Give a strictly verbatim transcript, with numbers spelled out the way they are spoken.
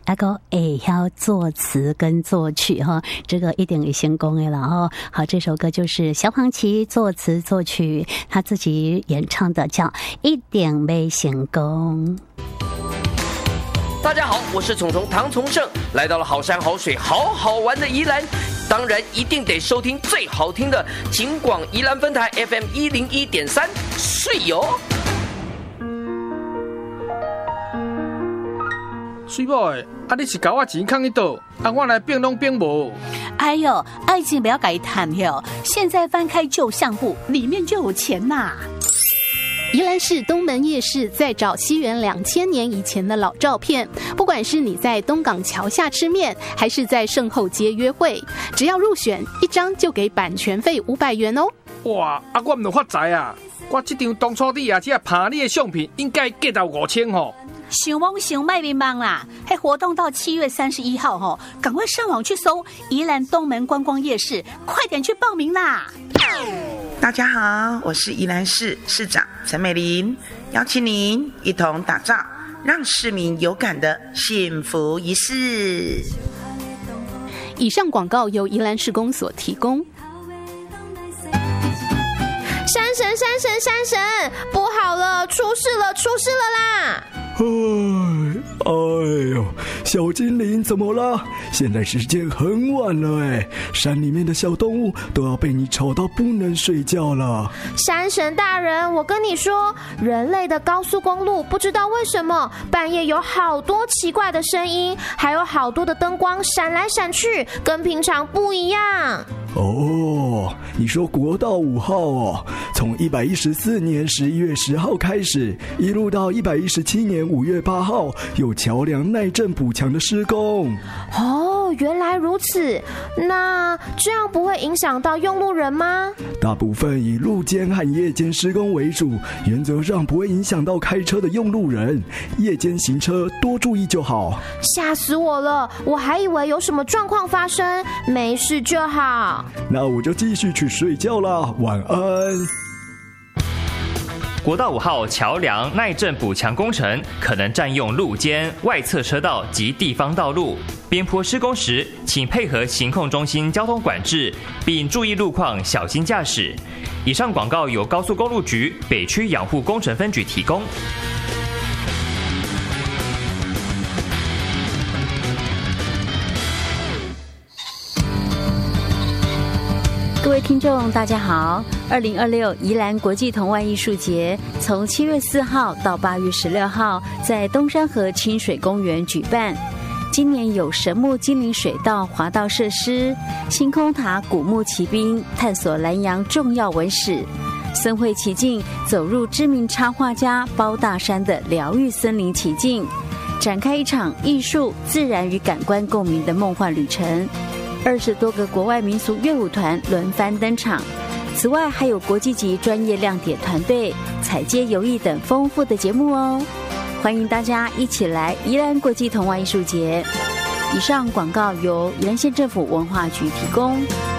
还个会晓作词跟作曲哈，这个一定也成功的了哦。好，这首歌就是萧煌奇作词作曲，他自己演唱的，叫《一定没成功》。 大家好，我是虫虫唐从盛，来到了好山好水好好玩的宜兰，当然一定得收听最好听的警广宜兰分台 F M 一零一点三，水哟。 水某的，啊你是交我钱放喺倒，啊我来变拢变无。 哎呦，爱情不要改谈哟，现在翻开旧相簿，里面就有钱呐。 宜兰市东门夜市在找西元两千年以前的老照片，不管是你在东港桥下吃面，还是在圣后街约会，只要入选一张就给版权费五百元哦。 哇，啊我唔能发财啊！我这张当初你啊只拍你的相片，应该价到五千吼。 想梦想卖面忙啦！嘿，活动到七月三十一号吼，赶快上网去搜宜兰东门观光夜市，快点去报名啦！ 大家好，我是宜兰市市长陈美玲，邀请您一同打造让市民有感的幸福仪式。 以上广告由宜兰市公所提供。 山神山神山神，不好了，出事了出事了啦！ 哎，哎呦，小精灵怎么了？现在时间很晚了哎，山里面的小动物都要被你吵到不能睡觉了。 山神大人，我跟你说，人类的高速公路不知道为什么半夜有好多奇怪的声音，还有好多的灯光闪来闪去，跟平常不一样。 哦，你说国道五号哦，从一百一十四年十一月十号开始，一路到一百一十七年五月八号，有桥梁耐震补强的施工。 哦，原来如此，那这样不会影响到用路人吗？ 大部分以路间和夜间施工为主，原则上不会影响到开车的用路人，夜间行车多注意就好。 吓死我了，我还以为有什么状况发生，没事就好。 那我就继续去睡觉啦，晚安。 国道五号桥梁耐震补强工程可能占用路肩、外侧车道及地方道路。边坡施工时，请配合行控中心交通管制，并注意路况，小心驾驶。以上广告由高速公路局北区养护工程分局提供。 各位听众大家好，二零二六宜兰国际童玩艺术节从七月四号到八月十六号在东山河清水公园举办。今年有神木精灵水道滑道设施、星空塔古木骑兵探索南洋重要文史，森会奇境走入知名插画家包大山的疗愈森林奇境，展开一场艺术、自然与感官共鸣的梦幻旅程。二十多个国外民俗乐舞团轮番登场，此外还有国际级专业亮点团队、采街游艺等丰富的节目哦。欢迎大家一起来宜兰国际童玩艺术节。以上广告由宜兰县政府文化局提供。